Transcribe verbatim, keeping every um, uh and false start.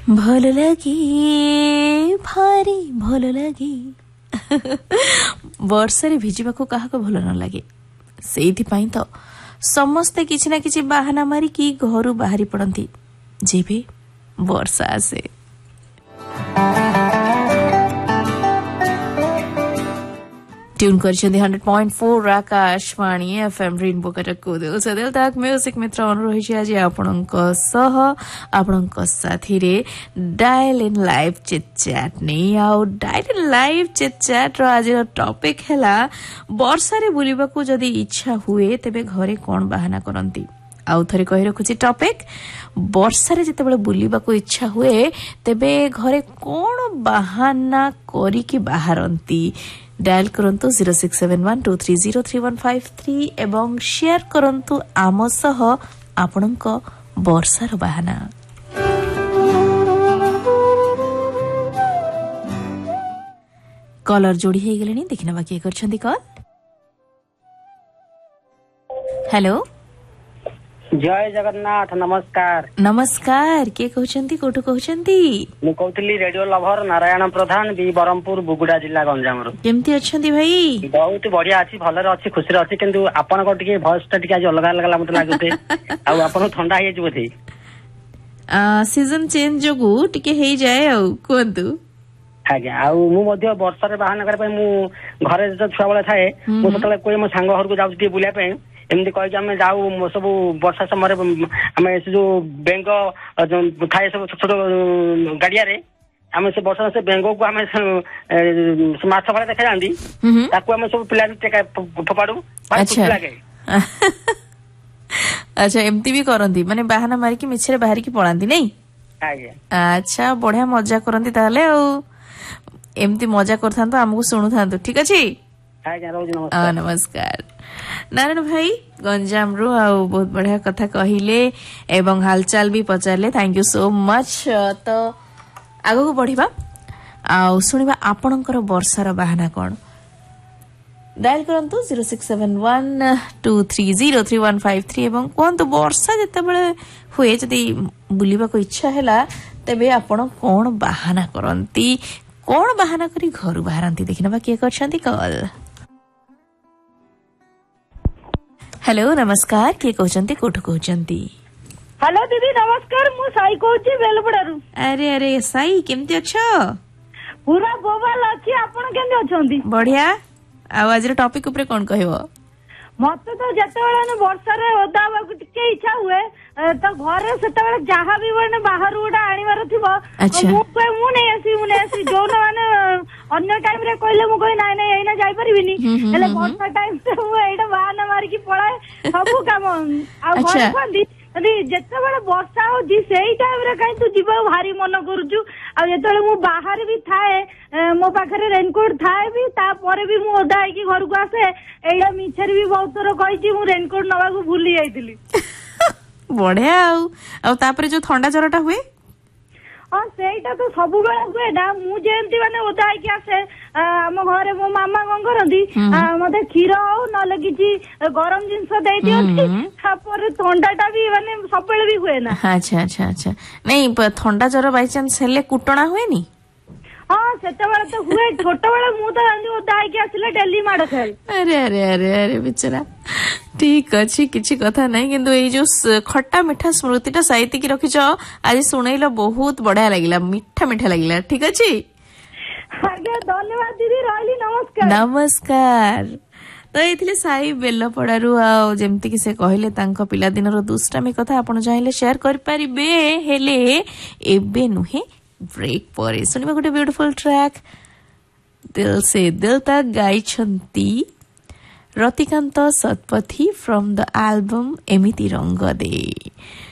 ଭଲ ଲାଗେ ଭାରି ଭଲ ଲାଗେ ବର୍ଷାରେ ଭିଜିବାକୁ କାହାକୁ ଭଲ ନ ଲାଗେ ସେଇଥିପାଇଁ ତ ସମସ୍ତେ କିଛି ନା କିଛି ବାହାନା ମାରିକି ଘରୁ ବାହାରି ପଡନ୍ତି ଯେବେ ବର୍ଷା ଆସେ। ट्यून କରିଛନ୍ତି hundred point four Akashvani FM rainbow कटकको दिल से दिल तक म्यूजिक मित्र अनुरोही आज आपणक सह आपणक साथी रे dial in live chit chat नहीं आउ dial in live chit chat रो आज टॉपिक हैला वर्षा रे बुलिबा को जदी इच्छा हुए तबे घरे कोन बहाना करंती। आउ थरे कहि रखुची टॉपिक वर्षा रे जतेबेले बुलिबा को इच्छा हुए तबे घरे कोन बहाना करी की बाहरंती। डायल करंतु zero six seven one two three zero three one five three एवं शेयर करंतु आम सह आपणक वर्षार बहाना। कॉलर जोड़ी हे गेलेनी देखिना बाकी करछंती कॉल। हेलो जय जगन्नाथ नमस्कार। नमस्कार के कहउछंती कोठु कहउछंती मु कहउतली रेडियो लवर नारायण प्रधान बी बरमपुर बुगुडा जिल्ला गंजाम रो। केमती अछंती भाई? बहुत बढ़िया अछि भलरे अछि खुशी अछि किंतु आपन को टिके वॉइस ता टिके आज अलग अलग मत लागुते आ आपन ठंडा हे जबोथि आ सीजन चेंज जोगु टिके हे जाय आ कोंतु आज्ञा आ मु मध्ये वर्षा रे बहाना करे मु घरे जो छुआ बळे थाए मु सतले कोइ मो संग घर को जाउ टिके बुलिया पे एमती कह आम जाऊ सब वर्षा समय आम से जो बेंग थाए सब छोट छोट गाड़िया आम से वर्षा से बेंग को आम माछ भाई देखा जाती आम सब पिला फोपाड़ू लगे। अच्छा एमती भी करती माने बाहाना मारिकी मिछरे बाहरिकी पड़ाती नहीं? अच्छा बढ़िया मजा करती ताहले आ एमती मजा करथांतो हमको सुनुथांतो ठीक अछि। नमस्कार नारायण भाई गंजाम रो आ बहुत बढ़िया कथा कहिले एवं हालचाल भी पचारले थैंक यू सो मच। तो आगो को बढ़िबा आ सुनिबा आपणकर वर्षार बहाना कोन। डायल करंतु zero six seven one two three zero three one five three एवं कोन तो वर्षा जते बेले हुए जदी बुलिबा को इच्छा हैला तबे आपण कोन बहाना करंती कोन बहाना करी घर बाहरंती देखिनबा के करछंती कॉल। हेलो नमस्कार के कहउचंती कोठु कहउचंती? हेलो दीदी नमस्कार मु साई कहउची बेलपड़ारू। अरे अरे साई केमती अछो? पूरा बोबाल अछि आपण केमती अछंती? बढ़िया। आ आज रे टॉपिक ऊपर कोन कहबो? मते तो जतेबेले वर्षा रे ओदा बाकू टिके इच्छा हुए तो घरे सेतेबेले जहा भी बने बाहर उडा आनिबार थिबो मु कोइ मु नै आसी मु नै आसी जोन माने अन्य टाइम रे कहले मु कोइ नाइ नाइ एइना जाई परिबिनी हेले वर्षा टाइम से मु एइडा बहाना मारी की पळाए सबु काम आ घर कोंदी यदि जेतेबेले वर्षा हो जी सेही टाइम रे काई तू जीवा भारी मन करूचु आ जेतेबेले मु बाहर भी थाए मो पाखरे रेनकोट थाए भी ता परे भी मु ओदा आइकी घर को आसे एइडा मिछर भी बहुत थोर कहिची मु रेनकोट नवा को भूली जाईतिली। बढ़िया आ तापरे जो ठंडा जरटा हुए हाँ सेटा तो सब बेले हुए ना मु जेमती माने ओदा आइकी आसे आम घरे मो मामा कौन करती मते क्षीर हो ना किसी गरम जिनस दे दियंती तापर ठंडाटा भी माने सब बेले भी हुए ना। अच्छा अच्छा अच्छा नहीं ठंडा जर बाय चांस हेले कुटणा हुए नी? हाँ सेते बेले तो हुए छोट बेले मु तो जानी ओदा आइकी आसिले डेली माड खाए। अरे अरे अरे अरे बेचारा ठीक अच्छी किसी कथा नहीं किंतु ये जो खट्टा मिठा स्मृतिटा साइती की रखिछ आज सुनैलो बहुत बढ़िया लागिला मिठा मिठा लागिला ठीक अछि। आज्ञा धन्यवाद दीदी रहली नमस्कार। नमस्कार। तो ये साई बेलपड़ारू आ जेमती कि से कहले तांको पिला दिनर दुष्टामी कथा आपण चाहिले शेयर कर परिबे हेले एबे नुहे ब्रेक पर सुनिबा गोटे ब्यूटीफुल ट्रैक दिल से दिल तक गाइछंती Ratikant Satpathy from the album एमिति रंग दे।